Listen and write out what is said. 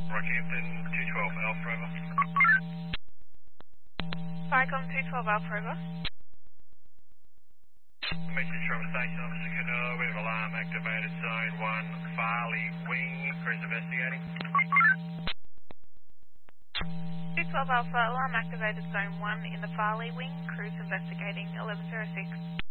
Rockhampton, 212 Alpha over. Vicom 212 Alpha over. Message from Station Officer Cano, we have alarm activated Zone 1, Farley Wing, crews investigating. 212 Alpha, alarm activated Zone 1 in the Farley Wing, crews investigating 1106.